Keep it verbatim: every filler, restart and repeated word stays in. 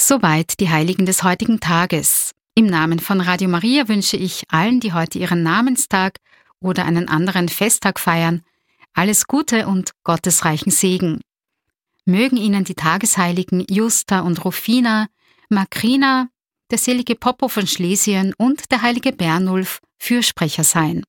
Soweit die Heiligen des heutigen Tages. Im Namen von Radio Maria wünsche ich allen, die heute ihren Namenstag oder einen anderen Festtag feiern, alles Gute und gottesreichen Segen. Mögen Ihnen die Tagesheiligen Justa und Rufina, Makrina, der selige Poppo von Schlesien und der heilige Bernulf Fürsprecher sein.